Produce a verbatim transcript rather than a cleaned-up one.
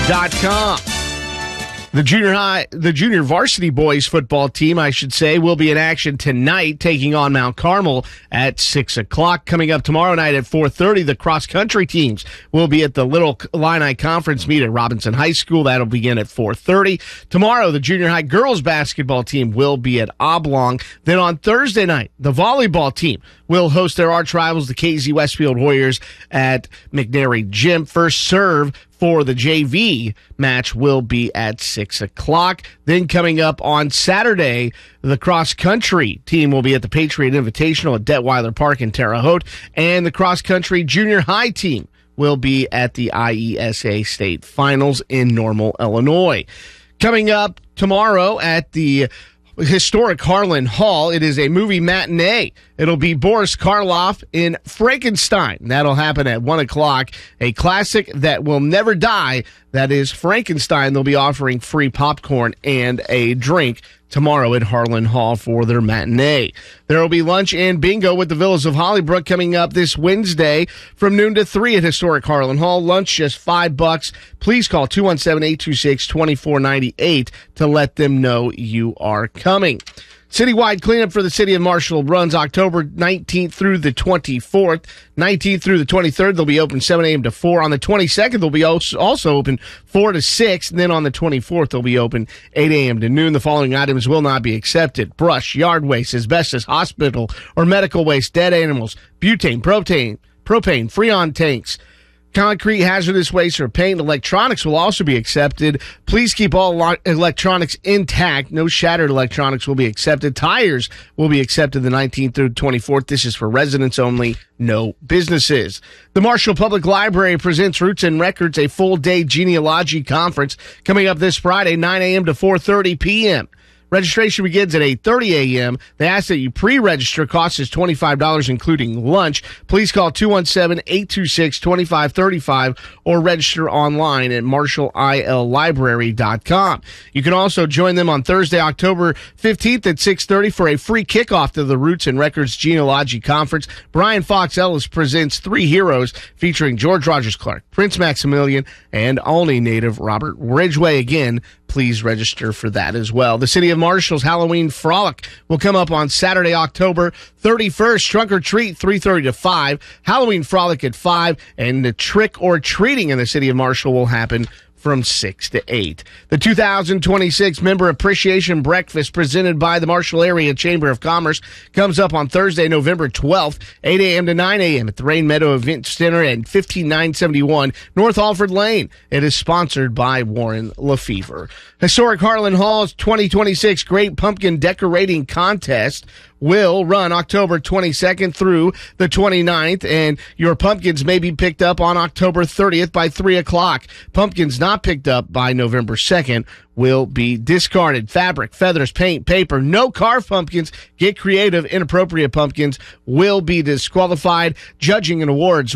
dot com. The junior high, the junior varsity boys football team, I should say, will be in action tonight, taking on Mount Carmel at six o'clock. Coming up tomorrow night at four thirty, the cross-country teams will be at the Little Illini Conference meet at Robinson High School. That'll begin at four thirty. Tomorrow, the junior high girls basketball team will be at Oblong. Then on Thursday night, the volleyball team will host their arch rivals, the K Z Westfield Warriors, at McNary Gym. First serve for the J V match will be at six o'clock. Then coming up on Saturday, the cross-country team will be at the Patriot Invitational at Detweiler Park in Terre Haute, and the cross-country junior high team will be at the I E S A State Finals in Normal, Illinois. Coming up tomorrow at the historic Harlan Hall, it is a movie matinee. It'll be Boris Karloff in Frankenstein. That'll happen at one o'clock. A classic that will never die. That is Frankenstein. They'll be offering free popcorn and a drink tomorrow at Harlan Hall for their matinee. There will be lunch and bingo with the Villas of Hollybrook coming up this Wednesday from noon to three at historic Harlan Hall. Lunch just five bucks. Please call two one seven, eight two six, two four nine eight to let them know you are coming. Citywide cleanup for the city of Marshall runs October nineteenth through the twenty-fourth. nineteenth through the twenty-third, they'll be open seven a.m. to four. On the twenty-second, they'll be also open four to six. And then on the twenty-fourth, they'll be open eight a.m. to noon. The following items will not be accepted: brush, yard waste, asbestos, hospital or medical waste, dead animals, butane, propane, propane, freon tanks, concrete, hazardous waste, or paint. Electronics will also be accepted. Please keep all lo- electronics intact. No shattered electronics will be accepted. Tires will be accepted the nineteenth through twenty-fourth. This is for residents only, no businesses. The Marshall Public Library presents Roots and Records, a full-day genealogy conference coming up this Friday, nine a.m. to four thirty p.m. Registration begins at eight thirty a.m. They ask that you pre-register. Cost is twenty-five dollars, including lunch. Please call two one seven, eight two six, two five three five or register online at marshall i l library dot com. You can also join them on Thursday, October fifteenth at six thirty for a free kickoff to the Roots and Records Genealogy Conference. Brian Fox Ellis presents Three Heroes featuring George Rogers Clark, Prince Maximilian, and Olney native Robert Ridgway. Again, please register for that as well. The City of Marshall's Halloween Frolic will come up on Saturday, October thirty-first. Trunk or treat, three thirty to five. Halloween Frolic at five. And the trick or treating in the City of Marshall will happen from six to eight. The two thousand twenty-six Member Appreciation Breakfast presented by the Marshall Area Chamber of Commerce comes up on Thursday, November twelfth, eight a.m. to nine a.m. at the Rain Meadow Event Center at fifteen nine seventy-one North Alford Lane. It is sponsored by Warren Lefevre. Historic Harlan Hall's twenty twenty-six Great Pumpkin Decorating Contest will run October twenty-second through the twenty-ninth, and your pumpkins may be picked up on October thirtieth by three o'clock. Pumpkins not picked up by November second will be discarded. Fabric, feathers, paint, paper, no carved pumpkins. Get creative. Inappropriate pumpkins will be disqualified. Judging and awards